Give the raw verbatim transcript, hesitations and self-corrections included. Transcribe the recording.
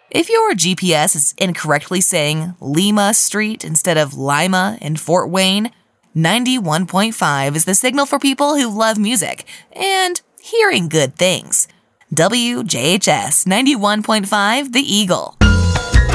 If your G P S is incorrectly saying Lima Street instead of Lima in Fort Wayne, ninety-one point five is the signal for people who love music and hearing good things. W J H S ninety-one point five The Eagle.